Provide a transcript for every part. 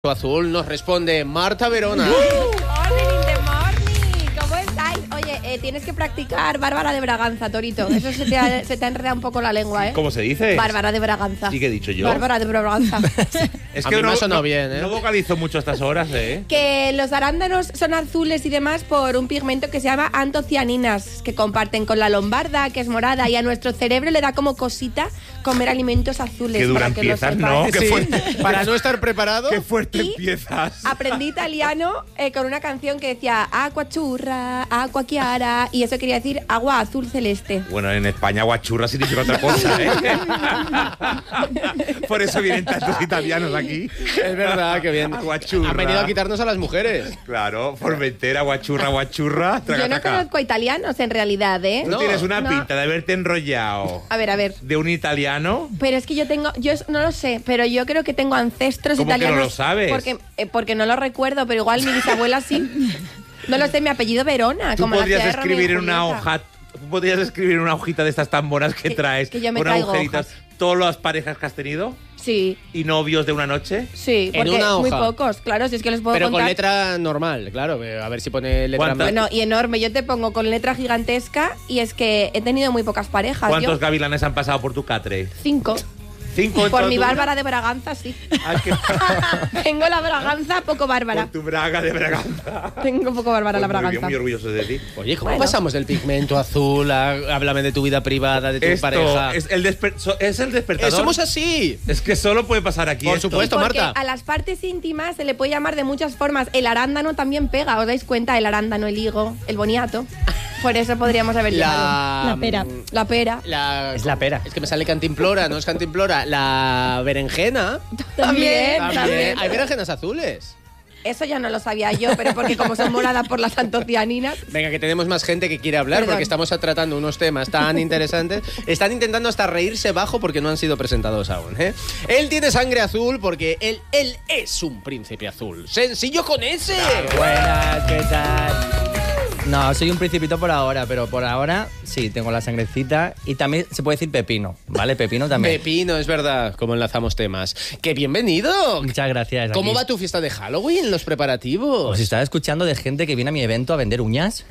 Azul nos responde Marta Verona. Morning in the morning. ¿Cómo estáis? Oye, tienes que practicar Bárbara de Braganza, Torito. Eso se te ha enredado un poco la lengua, ¿eh? ¿Cómo se dice? Bárbara de Braganza. ¿Y qué he dicho yo? Bárbara de Braganza. Es A que mí me no ha sonado no, bien, ¿eh? No vocalizo mucho a estas horas, ¿eh? Que los arándanos son azules y demás por un pigmento que se llama antocianinas, que comparten con la lombarda, que es morada, y a nuestro cerebro le da como cosita comer alimentos azules. Qué dura para que lo empiezas, sepáis. ¿no? Qué Sí, fuerte. para no estar preparado. Qué fuerte Y empiezas. Aprendí italiano con una canción que decía agua churra, agua chiara, y eso quería decir agua azul celeste. Bueno, en España guachurra significa otra cosa, ¿eh? Por eso vienen tantos italianos aquí. Es verdad, que bien. Aguachurra. Han venido a quitarnos a las mujeres. Claro, Formentera, guachurra, Yo no conozco italianos en realidad, ¿eh? Tú tienes una no. pinta de haberte enrollado A ver. de un italiano. Pero es que yo no lo sé, pero yo creo que tengo ancestros ¿Cómo que no italianos. lo sabes? Porque no lo recuerdo, pero igual mi bisabuela sí. No lo sé, mi apellido Verona. Tú como la podrías ciudad de Romeo y escribir en una Julieta. hoja. Tú podrías escribir en una hojita de estas tan buenas que traes. que yo me con traigo agujeritos. hojas. Todas las parejas que has tenido Sí, y novios de una noche. sí, En porque una muy hoja. pocos, claro, si es que les puedo Pero con contar. letra normal, claro. A ver si pone letra ¿Cuántas? Bueno, y enorme, yo te pongo con letra gigantesca y es que he tenido muy pocas parejas. ¿Cuántos Yo, gavilanes han pasado por tu catre? 5. 5 en Por toda mi tu vida? Bárbara de Braganza, sí. Ah, que- Tengo la Braganza, poco Bárbara. Por tu braga de Braganza. Tengo poco Bárbara la Pues muy bien, Braganza. muy orgulloso de ti. Oye, ¿cómo Bueno. pasamos del pigmento azul a háblame de tu vida privada, de tu Esto pareja? es el despertador. Somos así. Es que solo puede pasar aquí. Por esto. supuesto. Porque Marta. a las partes íntimas se le puede llamar de muchas formas. El arándano también pega, ¿os dais cuenta? El arándano, el higo, el boniato. Por eso podríamos haber llamado. La pera. La pera. Es la pera. Es que me sale cantimplora, no es cantimplora. La berenjena. También. Hay berenjenas azules. Eso ya no lo sabía yo, pero porque como son moradas por las antocianinas. Venga, que tenemos más gente que quiere hablar Perdón. porque estamos tratando unos temas tan interesantes. Están intentando hasta reírse bajo porque no han sido presentados aún, ¿eh? Él tiene sangre azul porque él es un príncipe azul. Sencillo con ese. Buenas, ¿qué tal? No, soy un principito por ahora, pero por ahora sí, tengo la sangrecita y también se puede decir pepino, ¿vale? Pepino también. Pepino, es verdad, como enlazamos temas. ¡Qué bienvenido! Muchas gracias. ¿Cómo aquí. va tu fiesta de Halloween, los preparativos? Os estaba escuchando de gente que viene a mi evento a vender uñas.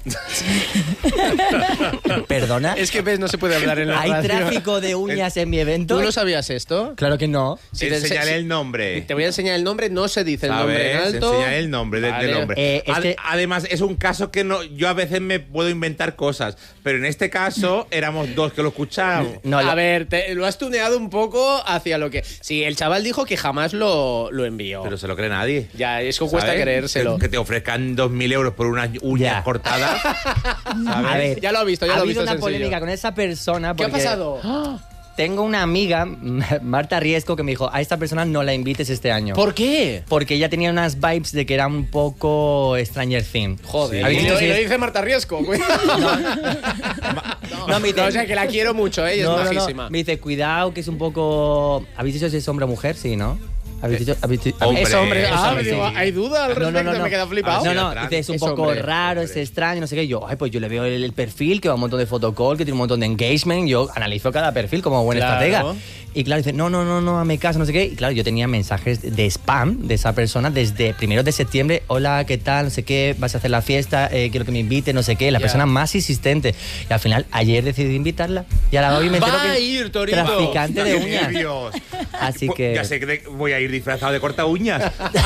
¿Perdona? Es que ves, no se puede hablar en la ¿Hay radio. tráfico de uñas en mi evento? ¿Tú no sabías esto? Claro que no. Si te Enseñale ense- el nombre. Te voy a enseñar el nombre, no se dice el nombre en ¿Sabes? alto. Enseñale el nombre Vale. del hombre. este- Además, es un caso que no, yo a veces me puedo inventar cosas, pero en este caso éramos dos que lo escuchábamos. No, A ver, lo has tuneado un poco hacia lo que... Sí, el chaval dijo que jamás lo envió. Pero se lo cree nadie. Ya, eso cuesta ¿Sabes? creérselo. Que te ofrezcan 2.000 euros por unas uñas Ya. cortadas. ¿sabes? A ver, Ya lo ha visto, ya ha lo ha habido visto, una sencillo. polémica con esa persona ¿Qué ha porque pasado? tengo una amiga, Marta Riesco, que me dijo, a esta persona no la invites este año. ¿Por qué? Porque ella tenía unas vibes de que era un poco Stranger Things. Joder. Sí. Y ¿Habéis visto lo si- dice Marta Riesco. No, me dice- o sea, que la quiero mucho, ella No, es no, no. majísima. Me dice, cuidado, que es un poco... ¿Habéis dicho si es hombre o mujer? Sí, ¿no? ¿Habéis dicho? Hombre, Es hombre. es Ah, hombre, digo, sí. hay duda al respecto, me queda flipado. No, no, atrás. dice, es un Es poco hombre. raro, es extraño, no sé qué. Yo, ay, pues yo le veo el perfil, que va un montón de photocall, que tiene un montón de engagement. Yo analizo cada perfil como buen Claro. estratega. Y claro, dice, no, hazme caso, no sé qué. Y claro, yo tenía mensajes de spam de esa persona desde 1 de septiembre. Hola, ¿qué tal? No sé qué, vas a hacer la fiesta, quiero que me invite, no sé qué. La Ya. persona más insistente. Y al final, ayer decidí invitarla. Y a la hoy me entero Va a que ir, Torito. traficante de ¡Qué uñas. nervios! Así Pues, que... Ya sé que voy a ir disfrazado de corta uñas.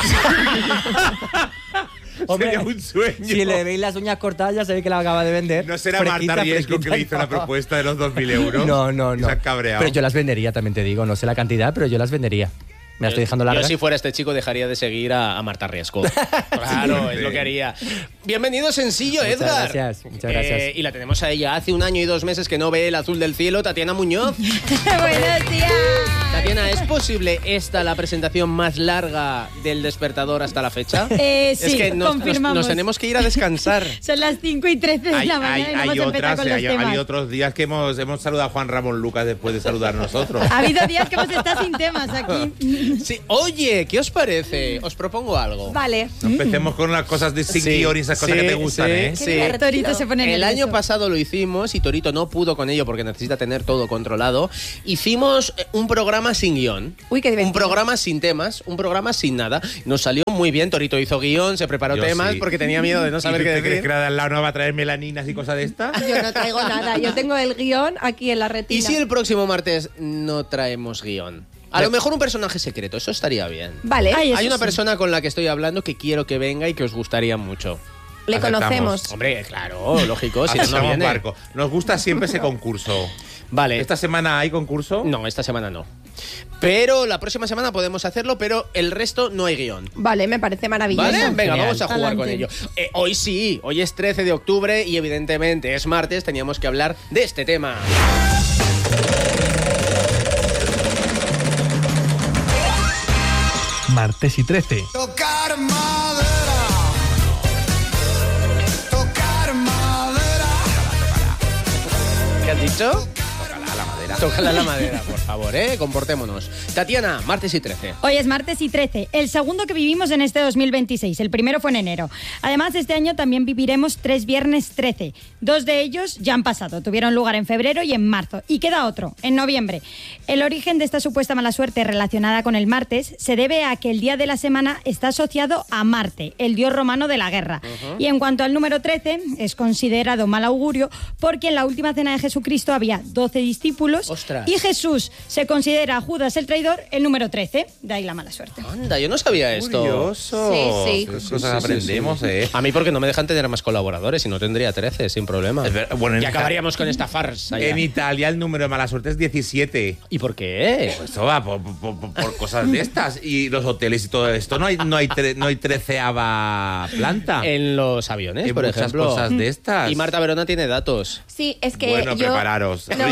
Hombre, Sería un sueño. Si le veis las uñas cortadas, ya sabéis que la acaba de vender. ¿No será Fresquita, Marta Riesco que fresquita le hizo y la pava. propuesta de los 2.000 euros? No, no, Y no. Se han cabreado. Pero yo las vendería, también te digo. No sé la cantidad, pero yo las vendería. Me la estoy dejando larga. Yo si fuera este chico dejaría de seguir a Marta Riesco. Claro, es lo que haría. Bienvenido, sencillo, Muchas Edgar. gracias, muchas gracias. Y la tenemos a ella hace 1 año y 2 meses que no ve el azul del cielo, Tatiana Muñoz. Buenos días. Tatiana, ¿es posible esta la presentación más larga del Despertador hasta la fecha? Sí, es que confirmamos. nos tenemos que ir a descansar. Son las 5:13 de la mañana y no hemos empezado con los temas. hay otros días que hemos saludado a Juan Ramón Lucas después de saludar nosotros. Ha habido días que hemos estado sin temas aquí. Sí, oye, ¿qué os parece? Os propongo algo. Vale. Empecemos con las cosas de sin guión y esas cosas que te gustan, ¿eh? Sí. Torito se pone El nervioso. año pasado lo hicimos y Torito no pudo con ello porque necesita tener todo controlado. Hicimos un programa sin guión. Uy, qué divertido. Un programa sin temas, un programa sin nada. Nos salió muy bien. Torito hizo guión, se preparó Yo temas sí. porque tenía miedo de no saber ¿Y qué tú te crees decir. que la de al lado no va a traer melaninas y cosas de estas? Yo no traigo nada. Yo tengo el guión aquí en la retina. ¿Y si el próximo martes no traemos guión? A lo mejor un personaje secreto, eso estaría bien. Vale. Ay, eso Hay una sí. persona con la que estoy hablando que quiero que venga y que os gustaría mucho. Le Aceptamos. conocemos. Hombre, claro, lógico, si no, no Hacemos viene. barco. Nos gusta siempre ese concurso. Vale. ¿Esta semana hay concurso? No, esta semana no. Pero la próxima semana podemos hacerlo, pero el resto no hay guión. Vale, me parece maravilloso. ¿Vale? Venga, Genial. vamos a jugar con ello. Adelante. Hoy sí, hoy es 13 de octubre y evidentemente es martes, teníamos que hablar de este tema. Martes y 13. Tocar madera. Tocar madera. ¿Qué has dicho? Tócala a la madera. Tócala la madera, por favor, comportémonos. Tatiana, martes y 13. Hoy es martes y 13, el segundo que vivimos en este 2026. El primero fue en enero. Además, este año también viviremos 3 viernes 13. 2 de ellos ya han pasado, tuvieron lugar en febrero y en marzo. Y queda otro, en noviembre. El origen de esta supuesta mala suerte relacionada con el martes se debe a que el día de la semana está asociado a Marte, el dios romano de la guerra. Y en cuanto al número 13, es considerado mal augurio porque en la última cena de Jesucristo había 12 discípulos. ¡Ostras! Y Jesús se considera a Judas el traidor el número 13. De ahí la mala suerte. Anda, yo no sabía esto. Curioso. Sí, sí. Qué Sí, cosas sí, sí, aprendemos, sí. ¿eh? A mí porque no me dejan tener más colaboradores y no tendría 13, sin problema. Es bueno, y acabaríamos con esta farsa ya. En Italia el número de mala suerte es 17. ¿Y por qué? Pues esto va por cosas de estas. Y los hoteles y todo esto. No hay 13ª planta. En los aviones, Hay por muchas ejemplo. cosas de estas. Y Marta Verona tiene datos. Sí, es que Bueno, yo... prepararos. No,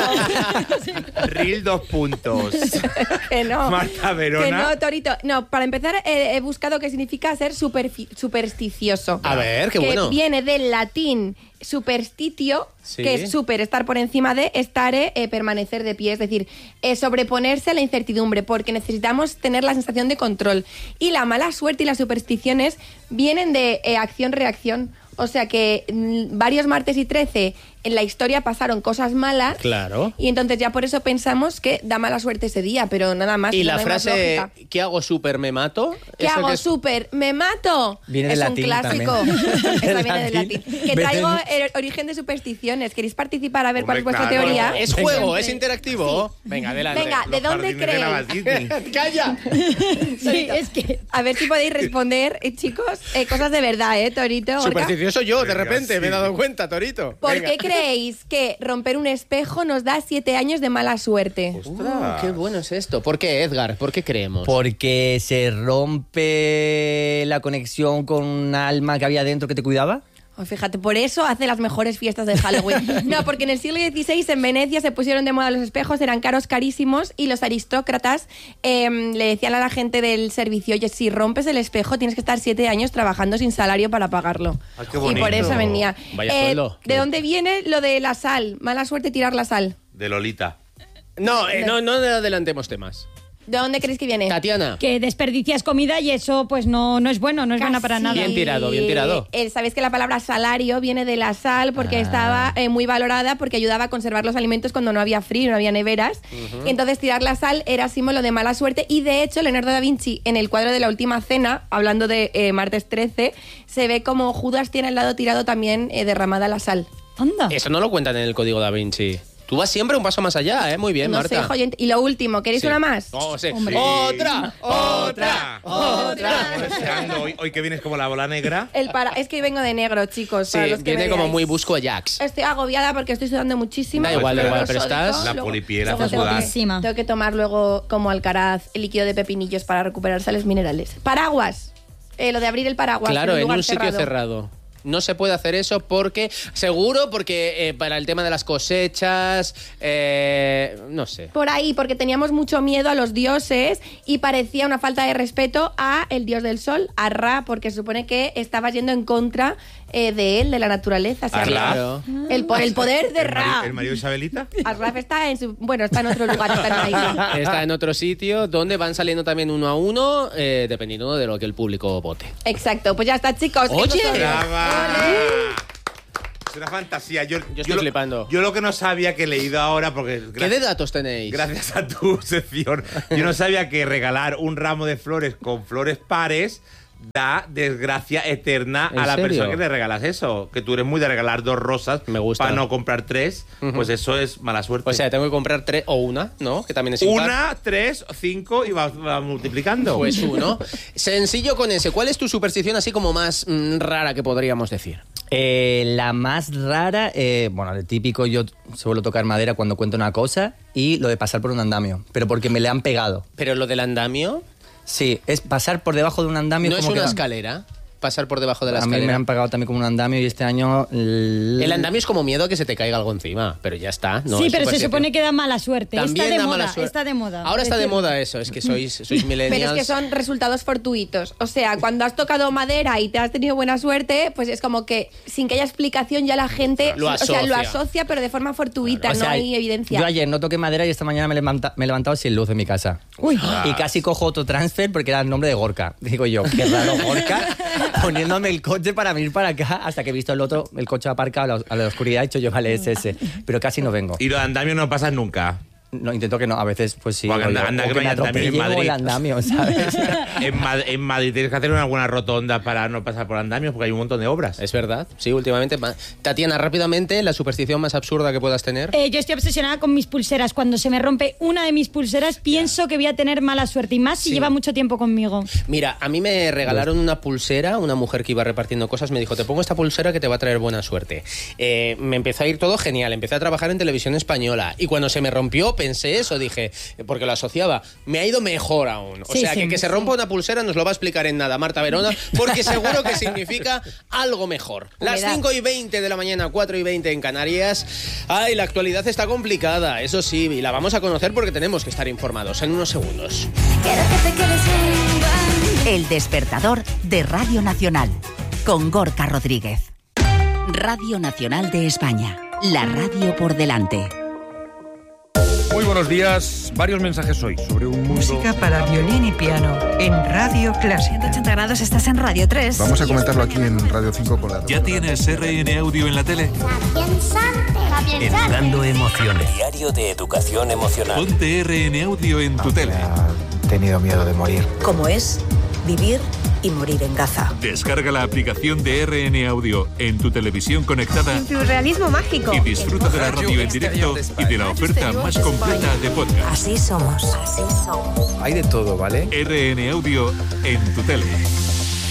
Reel 2 puntos. que no. Marta Verona. Que no, Torito. No, para empezar he buscado qué significa ser supersticioso. A ver, qué que bueno. viene del latín superstitio, Sí. que es super, estar por encima de, estare, permanecer de pie, es decir, sobreponerse a la incertidumbre, porque necesitamos tener la sensación de control. Y la mala suerte y las supersticiones vienen de acción-reacción. O sea que varios martes y 13 en la historia pasaron cosas malas. Claro. Y entonces ya por eso pensamos que da mala suerte ese día, pero nada más. Y no la hay más frase, lógica. ¿qué hago súper me mato? ¿Qué ¿Eso hago? que es? Súper, me mato. Viene es del un latín clásico. también. Esa viene del latín. Que traigo el origen de supersticiones. ¿Queréis participar a ver cuál es Hombre, vuestra claro. teoría? ¿Es juego? ¿Es interactivo? Venga, adelante. Venga, ¿de Los dónde jardines de la creéis? Basílica. ¡Calla! Sí, es que... A ver si podéis responder, chicos, cosas de verdad, Torito. Gorka? Supersticioso yo, de Venga, repente, sí. me he dado cuenta, Torito. ¿Por Venga. qué creéis que romper un espejo nos da 7 años de mala suerte? Qué bueno es esto. ¿Por qué, Edgar? ¿Por qué creemos? Porque se rompe la conexión con un alma que había dentro que te cuidaba. Oh, fíjate, por eso hace las mejores fiestas de Halloween. No, porque en el siglo XVI en Venecia se pusieron de moda los espejos, eran caros, carísimos, y los aristócratas le decían a la gente del servicio, oye, si rompes el espejo tienes que estar 7 años trabajando sin salario para pagarlo. Ah, qué y por bonito. eso venía. Vaya sueldo. ¿De dónde viene lo de la sal? Mala suerte tirar la sal. De Lolita. No, no adelantemos temas. ¿De dónde creéis que viene? Tatiana. Que desperdicias comida y eso pues no es bueno, no es buena para Casi. nada. Bien tirado, bien tirado. Sabéis que la palabra salario viene de la sal porque estaba muy valorada porque ayudaba a conservar los alimentos cuando no había frío, no había neveras. Y entonces tirar la sal era símbolo de mala suerte y de hecho Leonardo da Vinci en el cuadro de la Última Cena, hablando de martes 13, se ve como Judas tiene al lado tirado también derramada la sal. Anda. Eso no lo cuentan en el Código Da Vinci. Tú vas siempre un paso más allá, ¿eh? Muy bien, No Marta. sé, joyente. Y lo último, ¿queréis Sí. una más? Oh, sí. Hombre. ¡Otra! ¡Otra! Estamos deseando hoy que vienes como la bola negra. Es que vengo de negro, chicos. Sí, para los que viene me como veáis. muy busco Ajax. Estoy agobiada porque estoy sudando muchísimo. Da igual, Pero pero estás- La luego- polipiel luego hace tengo sudar. que- Tengo que tomar luego como Alcaraz el líquido de pepinillos para recuperar sales minerales. Paraguas. Lo de abrir el paraguas. Claro, en lugar un sitio cerrado. no se puede hacer eso porque para el tema de las cosechas, no sé. Por ahí, porque teníamos mucho miedo a los dioses y parecía una falta de respeto a el dios del sol, a Ra, porque se supone que estaba yendo en contra de él, de la naturaleza. Claro. Por el poder de Ra. ¿El marido de Isabelita? Ra está está en otro lugar, está en la isla. Está en otro sitio donde van saliendo también uno a uno, dependiendo de lo que el público vote. Exacto, pues ya está, chicos. Oye, Estos son- ¡Brava! Es una fantasía. Yo estoy flipando. Yo lo que no sabía que he leído ahora, porque ¿Qué de datos tenéis? gracias a tu sección, yo no sabía que regalar un ramo de flores con flores pares da desgracia eterna ¿En a la serio? persona que le regalas eso. Que tú eres muy de regalar 2 rosas Me gusta. para no comprar 3, pues eso es mala suerte. O sea, tengo que comprar 3 o una, ¿no? Que también es impar. 1, 3, 5 y va multiplicando. Pues uno. Sencillo con ese. ¿Cuál es tu superstición así como más rara que podríamos decir? La más rara, bueno, el típico, yo suelo tocar madera cuando cuento una cosa y lo de pasar por un andamio, pero porque me le han pegado. Pero lo del andamio Sí, es pasar por debajo de un andamio. no es como una que escalera. Pasar por debajo de la a mí escalera. me han pagado también como un andamio y este año... El andamio es como miedo a que se te caiga algo encima, pero ya está. No, sí, es pero se superstición. supone que da mala suerte. También Está de da moda, mala suerte. está de moda. Ahora está de Decirlo. moda eso, es que sois millennials. Pero es que son resultados fortuitos. O sea, cuando has tocado madera y te has tenido buena suerte, pues es como que sin que haya explicación ya la gente Lo lo asocia. asocia, pero de forma fortuita, O sea, no hay evidencia. Yo ayer no toqué madera y esta mañana me he levantado sin luz en mi casa. Uy. Y casi cojo otro transfer porque era el nombre de Gorka. Digo yo, qué raro, Gorka, poniéndome el coche para venir para acá hasta que he visto el coche aparcado a la oscuridad. He dicho yo, vale, es ese. Pero casi no vengo. Y los andamios no pasan nunca. No, intento que no, a veces pues sí. Porque o anda o que que me vaya andamio en atropelle o Madrid. el andamio, ¿sabes? En Madrid tienes que hacer alguna rotonda para no pasar por andamios porque hay un montón de obras. Es verdad, sí, últimamente. Tatiana, rápidamente, la superstición más absurda que puedas tener. Yo estoy obsesionada con mis pulseras. Cuando se me rompe una de mis pulseras, pienso que voy a tener mala suerte. Y más si Sí. lleva mucho tiempo conmigo. Mira, a mí me regalaron una pulsera, una mujer que iba repartiendo cosas, me dijo, te pongo esta pulsera que te va a traer buena suerte. Me empezó a ir todo genial, empecé a trabajar en televisión española y cuando se me rompió pensé eso, dije, porque lo asociaba, me ha ido mejor aún. O Sí, sea, sí, que se rompa una pulsera nos lo va a explicar en nada Marta Verona, porque seguro que significa algo mejor. Las Humedad. 5:20 de la mañana, 4:20 en Canarias. Ay, la actualidad está complicada, eso sí, y la vamos a conocer porque tenemos que estar informados en unos segundos. El despertador de Radio Nacional con Gorka Rodríguez. Radio Nacional de España. La radio por delante. Muy buenos días. Varios mensajes hoy sobre un mundo... Música para violín y piano en Radio Clásica. 180 grados, estás en Radio 3. Vamos a comentarlo aquí en Radio 5 con la... ¿Ya tienes RN Audio en la tele? Educando emociones. Diario de educación emocional. Ponte RN Audio en tu tele. He tenido miedo de morir. ¿Cómo es vivir y morir en Gaza? Descarga la aplicación de RN Audio en tu televisión conectada Surrealismo mágico. y disfruta de la radio en directo y de la oferta más completa de podcast. Así somos. Hay de todo, ¿vale? RN Audio en tu tele.